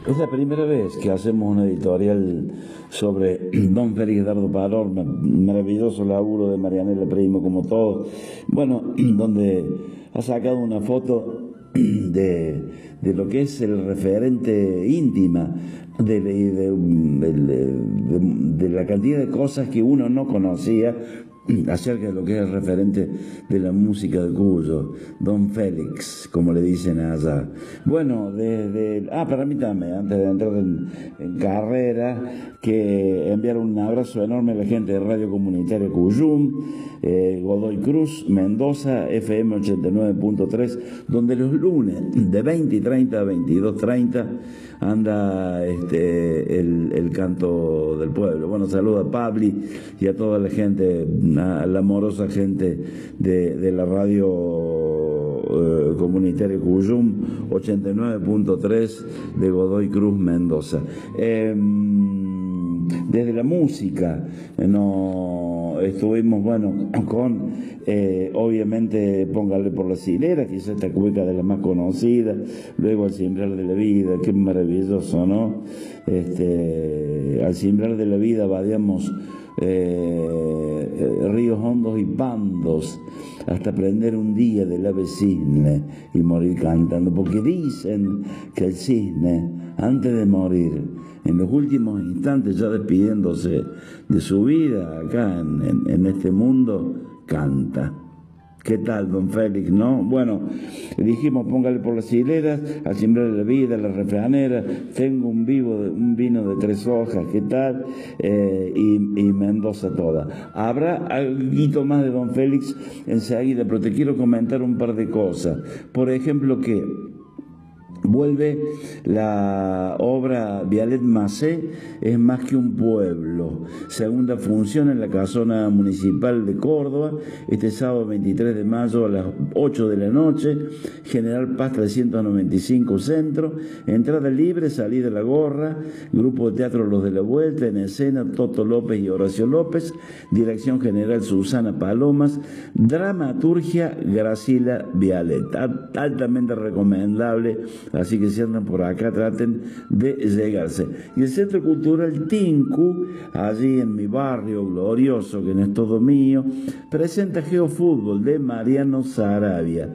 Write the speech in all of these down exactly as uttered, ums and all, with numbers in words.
Es la primera vez que hacemos una editorial sobre don Félix Dardo Palorma, maravilloso laburo de Marianela Primo, como todo. Bueno, donde ha sacado una foto de, de lo que es el referente íntima de, de, de, de, de la cantidad de cosas que uno no conocía acerca de lo que es el referente de la música de Cuyo, don Félix, como le dicen allá. Bueno, desde... Ah, para mí también, antes de entrar en, en carrera, que enviar un abrazo enorme a la gente de Radio Comunitaria Cuyum, eh, Godoy Cruz, Mendoza, F M ochenta y nueve punto tres, donde los lunes de veinte y treinta a veintidós treinta anda este, el, el canto del pueblo. Bueno, saludo a Pabli y a toda la gente, a la amorosa gente de, de la radio eh, comunitaria Cuyum, ochenta y nueve punto tres de Godoy Cruz, Mendoza. Eh, desde la música, eh, no estuvimos, bueno, con, eh, obviamente, Póngale por las hileras, quizás esta cueca de las más conocidas, luego Al Cimbrar de la Vida, qué maravilloso, ¿no? Este, Al Cimbrar de la Vida vadeamos eh, ríos hondos y pandos, hasta prender un día del ave cisne y morir cantando, porque dicen que el cisne, antes de morir, en los últimos instantes, ya despidiéndose de su vida acá en, en, en este mundo, canta. ¿Qué tal, don Félix, no? Bueno, dijimos, Póngale por las hileras, Al Cimbrar de la Vida, La Refranera, Tengo un, vivo de, un vino de tres hojas, ¿qué tal? Eh, y, y Mendoza toda. Habrá algo más de don Félix enseguida, pero te quiero comentar un par de cosas. Por ejemplo, que vuelve la obra Vialet Macé, Es más que un pueblo. Segunda función en la Casona Municipal de Córdoba, este sábado veintitrés de mayo a las ocho de la noche, General Paz trescientos noventa y cinco Centro, entrada libre, salida La Gorra, Grupo de Teatro Los de la Vuelta, en escena Toto López y Horacio López, dirección general Susana Palomas, dramaturgia Graciela Vialet. Altamente recomendable. Así que si andan por acá, traten de llegarse. Y el Centro Cultural Tinku, allí en mi barrio glorioso, que no es todo mío, presenta Geofútbol de Mariano Sarabia.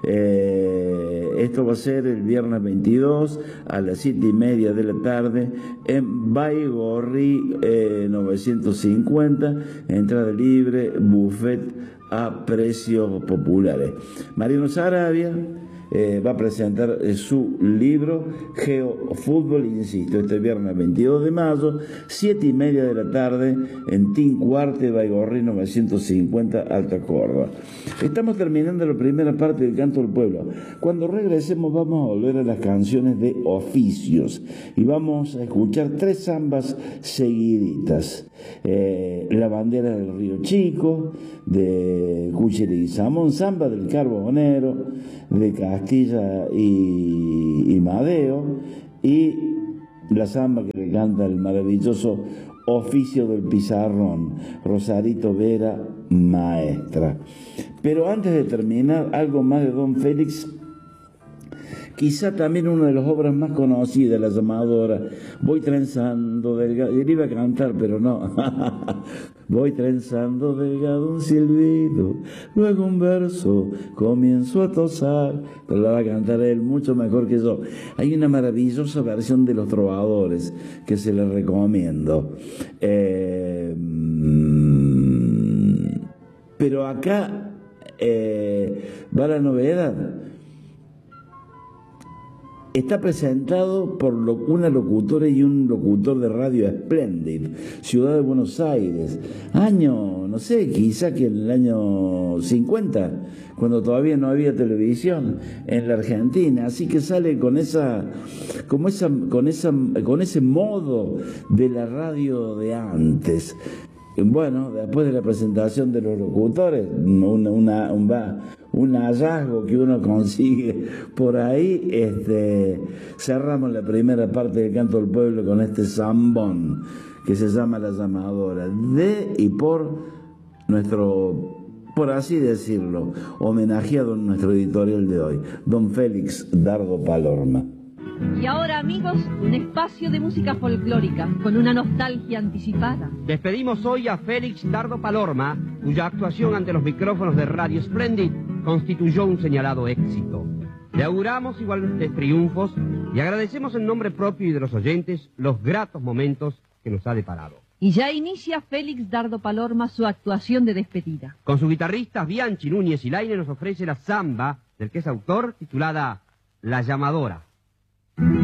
Eh, esto va a ser el viernes veintidós a las siete y media de la tarde en Baigorri eh, novecientos cincuenta, entrada libre, buffet a precios populares. Mariano Sarabia Eh, va a presentar eh, su libro Geofútbol, insisto, este viernes veintidós de mayo, siete y media de la tarde, en Tincuarte, Baigorri novecientos cincuenta, Alta Córdoba. Estamos terminando la primera parte del Canto del Pueblo. Cuando regresemos vamos a volver a las canciones de oficios y vamos a escuchar tres zambas seguiditas. Eh, la Bandera del Río Chico, de Cuchile y Samón, Zamba del Carbonero, de Castilla y, y Madeo, y la zamba que le canta el maravilloso Oficio del Pizarrón, Rosarito Vera, maestra. Pero antes de terminar, algo más de don Félix, quizá también una de las obras más conocidas, La Llamadora. Voy trenzando delgado, él iba a cantar, pero no. Voy trenzando delgado un silbido, luego un verso, comienzo a tosar, pero la va a cantar él mucho mejor que yo. Hay una maravillosa versión de Los Trovadores que se les recomiendo. Eh, pero acá eh, va la novedad. Está presentado por lo, una locutora y un locutor de radio Splendid, Ciudad de Buenos Aires, año, no sé, quizá que en el año cincuenta, cuando todavía no había televisión en la Argentina, así que sale con esa, como esa, con esa, con ese modo de la radio de antes. Bueno, después de la presentación de los locutores, una, una, un, un hallazgo que uno consigue por ahí, este, cerramos la primera parte del Canto del Pueblo con este zambón que se llama La Llamadora, de y por nuestro, por así decirlo, homenajeado en nuestro editorial de hoy, don Félix Dardo Palorma. Y ahora, amigos, un espacio de música folclórica, con una nostalgia anticipada. Despedimos hoy a Félix Dardo Palorma, cuya actuación ante los micrófonos de Radio Splendid constituyó un señalado éxito. Le auguramos iguales triunfos y agradecemos en nombre propio y de los oyentes los gratos momentos que nos ha deparado. Y ya inicia Félix Dardo Palorma su actuación de despedida. Con sus guitarristas Bianchi, Núñez y Laine nos ofrece la samba, del que es autor, titulada La Llamadora.